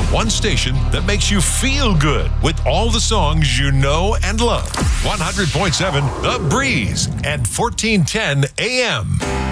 one station that makes you feel good with all the songs you know and love. 100.7 The Breeze and 1410 AM.